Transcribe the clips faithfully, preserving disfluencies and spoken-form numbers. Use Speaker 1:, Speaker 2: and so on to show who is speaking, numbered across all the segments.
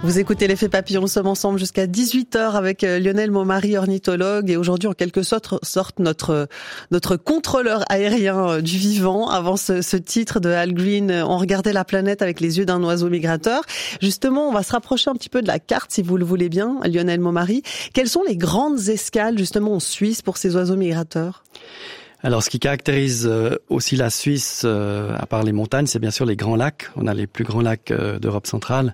Speaker 1: Vous écoutez l'effet papillon, nous sommes ensemble jusqu'à dix-huit heures avec Lionel Maumary, ornithologue, et aujourd'hui en quelque sorte, sorte notre notre contrôleur aérien du vivant. Avant ce, ce titre de Al Green, on regardait la planète avec les yeux d'un oiseau migrateur. Justement, on va se rapprocher un petit peu de la carte, si vous le voulez bien, Lionel Maumary. Quelles sont les grandes escales justement en Suisse pour ces oiseaux migrateurs ?
Speaker 2: Alors, ce qui caractérise aussi la Suisse, à part les montagnes, c'est bien sûr les grands lacs. On a les plus grands lacs d'Europe centrale.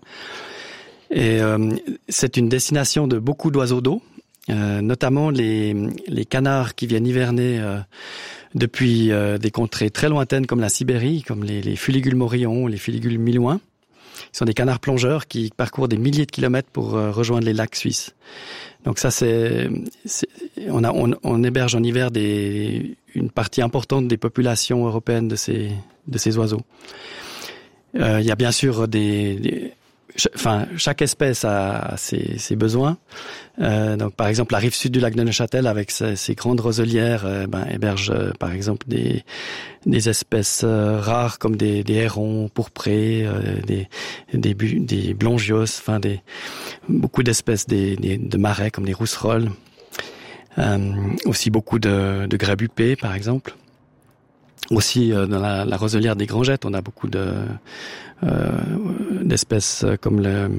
Speaker 2: Et euh, c'est une destination de beaucoup d'oiseaux d'eau, euh, notamment les, les canards qui viennent hiverner euh, depuis euh, des contrées très lointaines comme la Sibérie, comme les, les fuligules morillons, les fuligules milouins. Ce sont des canards plongeurs qui parcourent des milliers de kilomètres pour euh, rejoindre les lacs suisses. Donc ça, c'est, c'est on, a, on, on héberge en hiver des, une partie importante des populations européennes de ces, de ces oiseaux. Euh, il y a bien sûr des, des Enfin, chaque espèce a ses, ses besoins. Euh, donc, par exemple, la rive sud du lac de Neuchâtel, avec ses, ses grandes roselières, euh, ben, héberge, euh, par exemple, des, des espèces euh, rares comme des, des hérons pourprés, euh, des, des, des blongios, enfin, des, beaucoup d'espèces des, des, de marais comme des rousserolles. Euh, aussi beaucoup de, de grèbes huppées, par exemple. Aussi, euh, dans la, la roselière des Grangettes, on a beaucoup de euh, d'espèces comme le,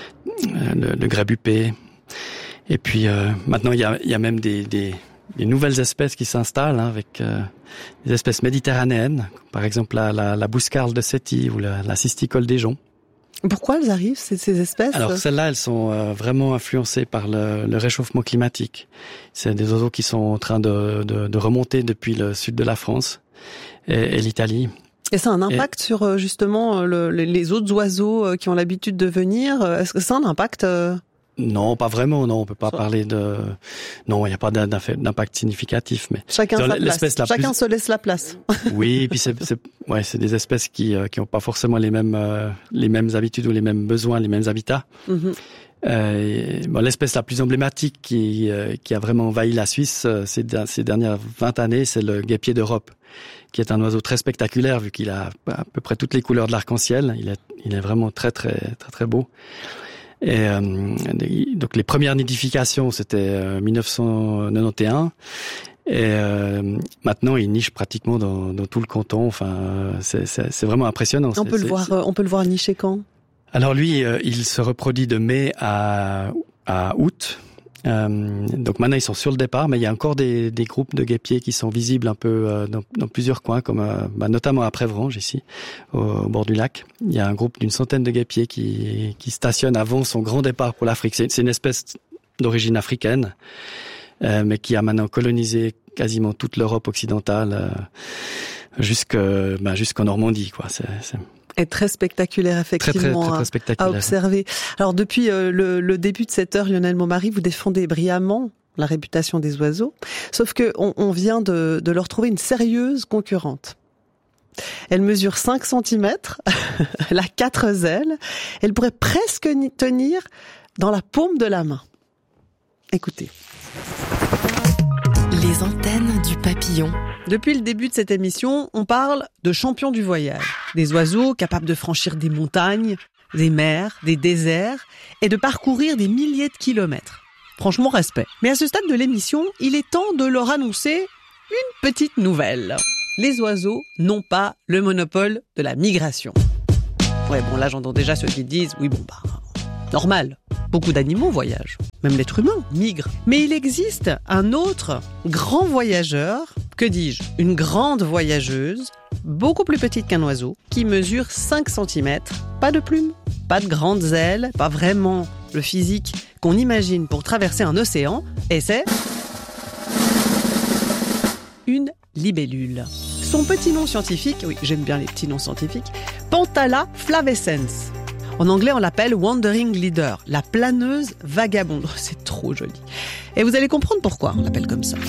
Speaker 2: le, le grèbe huppé. Et puis euh, maintenant, il y a, il y a même des, des, des nouvelles espèces qui s'installent, hein, avec euh, des espèces méditerranéennes, par exemple la, la, la bouscarle de Séti ou la, la cisticole des joncs.
Speaker 1: Pourquoi elles arrivent, ces, ces espèces ?
Speaker 2: Alors celles-là, elles sont euh, vraiment influencées par le, le réchauffement climatique. C'est des oiseaux qui sont en train de, de, de remonter depuis le sud de la France et, et l'Italie.
Speaker 1: Et ça a un impact et... sur justement le, les autres oiseaux qui ont l'habitude de venir. Est-ce que ça a un impact ?
Speaker 2: Non, pas vraiment. Non, on peut pas ça. parler de. Non, il n'y a pas d'impact significatif. Mais
Speaker 1: chacun sa place. La chacun plus... se laisse la place.
Speaker 2: Oui, et puis c'est, c'est, ouais, c'est des espèces qui qui ont pas forcément les mêmes euh, les mêmes habitudes ou les mêmes besoins, les mêmes habitats. Mm-hmm. Euh, bon, l'espèce la plus emblématique qui euh, qui a vraiment envahi la Suisse euh, ces, ces dernières vingt années, c'est le guêpier d'Europe, qui est un oiseau très spectaculaire vu qu'il a à peu près toutes les couleurs de l'arc-en-ciel. Il est il est vraiment très très très très beau. Et euh, donc les premières nidifications, c'était euh, dix-neuf cent quatre-vingt-onze. Et euh, maintenant, il niche pratiquement dans, dans tout le canton. Enfin, c'est, c'est, c'est vraiment impressionnant.
Speaker 1: On peut
Speaker 2: c'est,
Speaker 1: le voir.
Speaker 2: C'est...
Speaker 1: On peut le voir nicher quand ?
Speaker 2: Alors lui, euh, il se reproduit de mai à, à août. Euh, donc maintenant ils sont sur le départ, mais il y a encore des, des groupes de guêpiers qui sont visibles un peu euh, dans, dans plusieurs coins, comme euh, bah, notamment à Prévrange ici, au, au bord du lac. Il y a un groupe d'une centaine de guêpiers qui, qui stationnent avant son grand départ pour l'Afrique. C'est, c'est une espèce d'origine africaine, euh, mais qui a maintenant colonisé quasiment toute l'Europe occidentale, euh, jusque, bah, jusqu'en Normandie, quoi. C'est, c'est...
Speaker 1: est très spectaculaire, effectivement,
Speaker 2: très, très, très, très spectaculaire.
Speaker 1: À observer. Alors, depuis euh, le, le début de cette heure, Lionel Maumary, vous défendez brillamment la réputation des oiseaux, sauf que on, on vient de, de leur trouver une sérieuse concurrente. Elle mesure cinq centimètres, elle a quatre ailes, elle pourrait presque tenir dans la paume de la main. Écoutez.
Speaker 3: Les antennes du papillon.
Speaker 1: Depuis le début de cette émission, on parle de champions du voyage. Des oiseaux capables de franchir des montagnes, des mers, des déserts et de parcourir des milliers de kilomètres. Franchement, respect. Mais à ce stade de l'émission, il est temps de leur annoncer une petite nouvelle. Les oiseaux n'ont pas le monopole de la migration. Ouais, bon, là, j'entends déjà ceux qui disent, oui, bon, bah, normal. Beaucoup d'animaux voyagent. Même l'être humain migre. Mais il existe un autre grand voyageur, que dis-je, une grande voyageuse, beaucoup plus petite qu'un oiseau, qui mesure cinq centimètres, pas de plumes, pas de grandes ailes, pas vraiment le physique qu'on imagine pour traverser un océan, et c'est une libellule. Son petit nom scientifique, oui, j'aime bien les petits noms scientifiques, Panthala flavescens. En anglais, on l'appelle Wandering Leader, la planeuse vagabonde. C'est trop joli. Et vous allez comprendre pourquoi on l'appelle comme ça.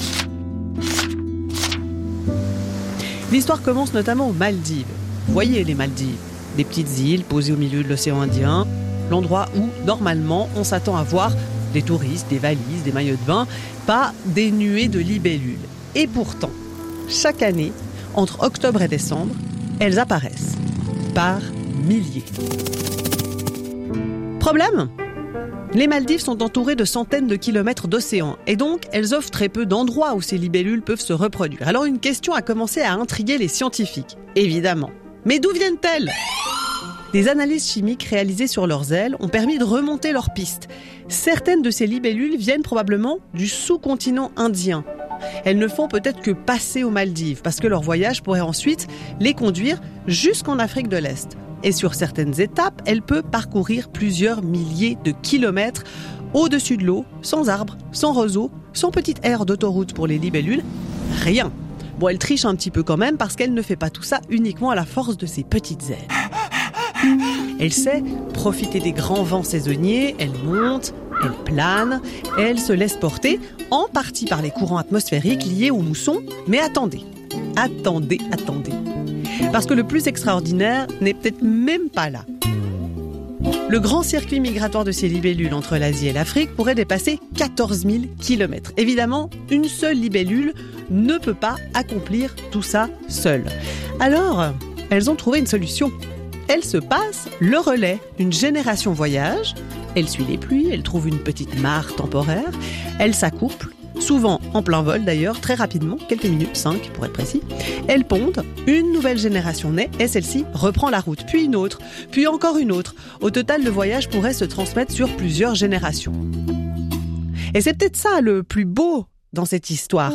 Speaker 1: L'histoire commence notamment aux Maldives. Vous voyez les Maldives, des petites îles posées au milieu de l'océan Indien, l'endroit où, normalement, on s'attend à voir des touristes, des valises, des maillots de bain, pas des nuées de libellules. Et pourtant, chaque année, entre octobre et décembre, elles apparaissent par milliers. Problème ? Les Maldives sont entourées de centaines de kilomètres d'océan et donc elles offrent très peu d'endroits où ces libellules peuvent se reproduire. Alors une question a commencé à intriguer les scientifiques, évidemment. Mais d'où viennent-elles ? Des analyses chimiques réalisées sur leurs ailes ont permis de remonter leurs pistes. Certaines de ces libellules viennent probablement du sous-continent indien. Elles ne font peut-être que passer aux Maldives parce que leur voyage pourrait ensuite les conduire jusqu'en Afrique de l'Est. Et sur certaines étapes, elle peut parcourir plusieurs milliers de kilomètres au-dessus de l'eau, sans arbres, sans roseaux, sans petite aire d'autoroute pour les libellules. Rien. Bon, elle triche un petit peu quand même parce qu'elle ne fait pas tout ça uniquement à la force de ses petites ailes. Elle sait profiter des grands vents saisonniers, elle monte, elle plane, et elle se laisse porter, en partie par les courants atmosphériques liés aux moussons. Mais attendez, attendez, attendez. Parce que le plus extraordinaire n'est peut-être même pas là. Le grand circuit migratoire de ces libellules entre l'Asie et l'Afrique pourrait dépasser quatorze mille kilomètres. Évidemment, une seule libellule ne peut pas accomplir tout ça seule. Alors, elles ont trouvé une solution. Elles se passent le relais. Une génération voyage, elle suit les pluies, elle trouve une petite mare temporaire, elle s'accouple, souvent en plein vol d'ailleurs, très rapidement, quelques minutes, cinq pour être précis. Elles pondent, une nouvelle génération naît et celle-ci reprend la route, puis une autre, puis encore une autre. Au total, le voyage pourrait se transmettre sur plusieurs générations. Et c'est peut-être ça le plus beau dans cette histoire.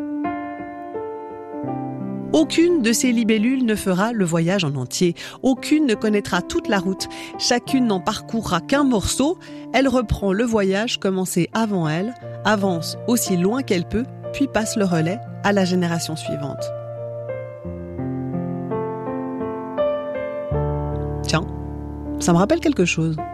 Speaker 1: Aucune de ces libellules ne fera le voyage en entier. Aucune ne connaîtra toute la route. Chacune n'en parcourra qu'un morceau. Elle reprend le voyage commencé avant elle, avance aussi loin qu'elle peut, puis passe le relais à la génération suivante. Tiens, ça me rappelle quelque chose.